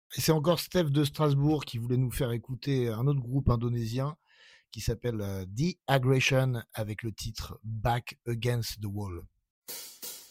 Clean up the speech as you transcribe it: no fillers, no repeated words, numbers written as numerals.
Et c'est encore Steph de Strasbourg qui voulait nous faire écouter un autre groupe indonésien qui s'appelle The Aggression avec le titre Back Against the Wall.